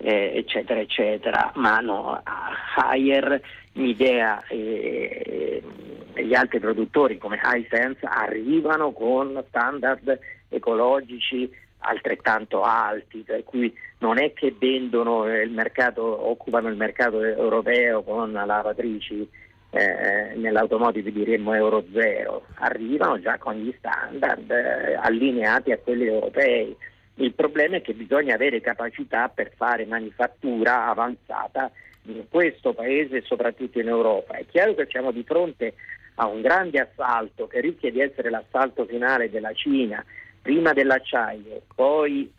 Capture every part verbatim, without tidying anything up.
eh, eccetera eccetera, ma no, Haier, Midea e, e gli altri produttori come Hisense arrivano con standard ecologici altrettanto alti, per cui non è che vendono il mercato, occupano il mercato europeo con lavatrici eh, nell'automotive diremmo euro zero, arrivano già con gli standard eh, allineati a quelli europei. Il problema è che bisogna avere capacità per fare manifattura avanzata in questo paese e soprattutto in Europa. È chiaro che siamo di fronte a un grande assalto che rischia di essere l'assalto finale della Cina, prima dell'acciaio, poi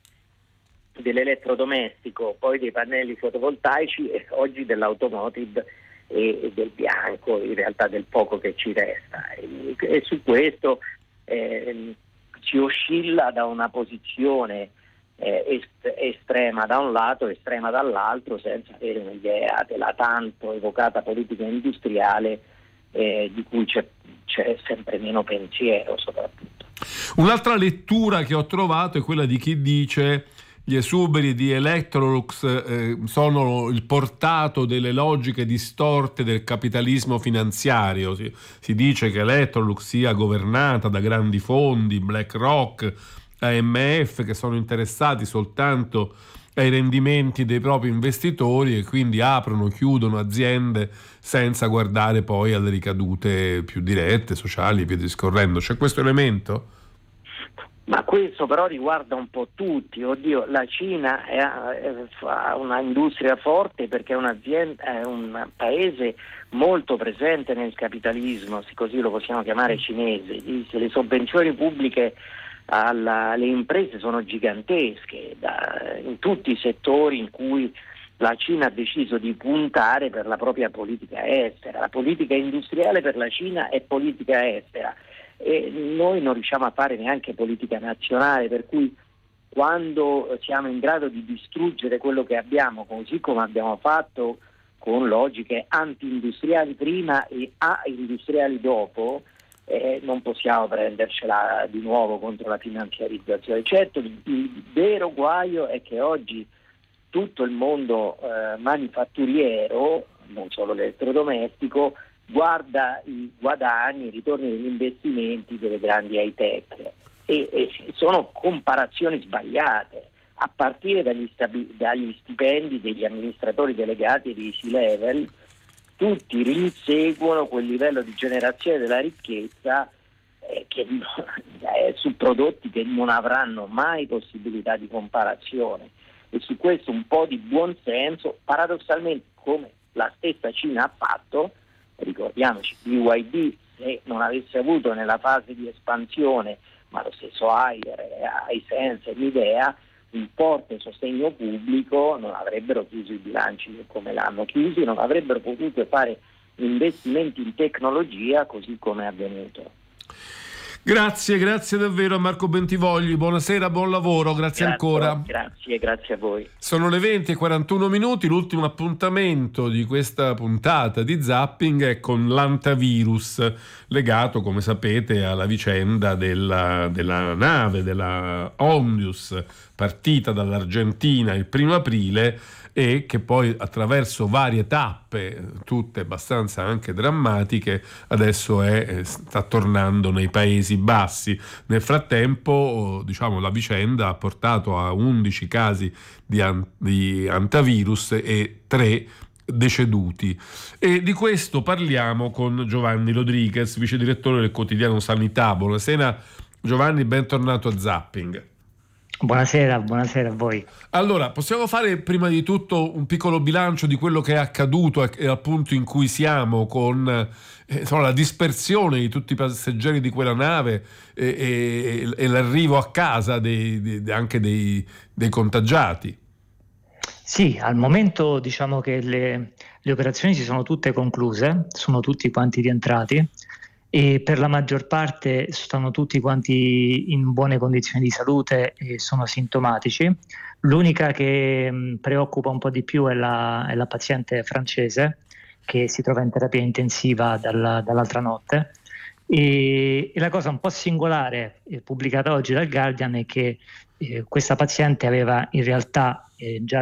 dell'elettrodomestico, poi dei pannelli fotovoltaici e oggi dell'automotive e, e del bianco, in realtà del poco che ci resta. E, e su questo eh, si oscilla da una posizione eh, est- estrema da un lato, estrema dall'altro, senza avere un'idea della tanto evocata politica industriale eh, di cui c'è, c'è sempre meno pensiero soprattutto. Un'altra lettura che ho trovato è quella di chi dice gli esuberi di Electrolux eh, sono il portato delle logiche distorte del capitalismo finanziario. Si, si dice che Electrolux sia governata da grandi fondi, BlackRock, A M F, che sono interessati soltanto ai rendimenti dei propri investitori e quindi aprono, chiudono aziende senza guardare poi alle ricadute più dirette, sociali e via discorrendo. C'è questo elemento? Ma questo però riguarda un po' tutti. Oddio, la Cina è, ha una industria forte perché è un'azienda, è un paese molto presente nel capitalismo, se così lo possiamo chiamare cinese. Le sovvenzioni pubbliche alla, alle imprese sono gigantesche da, in tutti i settori in cui la Cina ha deciso di puntare per la propria politica estera. La politica industriale per la Cina è politica estera e noi non riusciamo a fare neanche politica nazionale, per cui quando siamo in grado di distruggere quello che abbiamo, così come abbiamo fatto con logiche anti-industriali prima e a-industriali dopo, eh, non possiamo prendercela di nuovo contro la finanziarizzazione. Certo, il, il vero guaio è che oggi tutto il mondo eh, manifatturiero, non solo l'elettrodomestico, guarda i guadagni, i ritorni degli investimenti delle grandi high tech e, e sono comparazioni sbagliate, a partire dagli, stabi- dagli stipendi degli amministratori delegati e dei C-level. Tutti rinseguono quel livello di generazione della ricchezza eh, che eh, su prodotti che non avranno mai possibilità di comparazione, e su questo un po' di buonsenso, paradossalmente come la stessa Cina ha fatto. Ricordiamoci, B Y D se non avesse avuto nella fase di espansione, ma lo stesso Haier, Hisense e Midea, un forte sostegno pubblico, non avrebbero chiuso i bilanci come l'hanno chiusi, non avrebbero potuto fare investimenti in tecnologia così come è avvenuto. Grazie, grazie davvero a Marco Bentivogli, buonasera, buon lavoro, grazie, grazie ancora. Grazie, grazie a voi. Sono le venti e quarantuno minuti, l'ultimo appuntamento di questa puntata di Zapping è con l'antivirus, legato, come sapete, alla vicenda della, della nave, della Ondius, partita dall'Argentina il primo aprile e che poi attraverso varie tappe, tutte abbastanza anche drammatiche, adesso è, sta tornando nei Paesi Bassi. Nel frattempo, diciamo, la vicenda ha portato a undici casi di, an- di antivirus e tre deceduti. E di questo parliamo con Giovanni Rodriguez, vice direttore del quotidiano Sanità. Buonasera Giovanni, bentornato a Zapping. Buonasera, buonasera a voi. Allora, possiamo fare prima di tutto un piccolo bilancio di quello che è accaduto e al punto in cui siamo con eh, insomma, la dispersione di tutti i passeggeri di quella nave e, e, e l'arrivo a casa dei, dei, anche dei, dei contagiati? Sì, al momento diciamo che le, le operazioni si sono tutte concluse, sono tutti quanti rientrati e per la maggior parte stanno tutti quanti in buone condizioni di salute e sono sintomatici. L'unica che mh, preoccupa un po' di più è la, è la paziente francese che si trova in terapia intensiva dalla, dall'altra notte e, e la cosa un po' singolare eh, pubblicata oggi dal Guardian è che eh, questa paziente aveva in realtà eh, già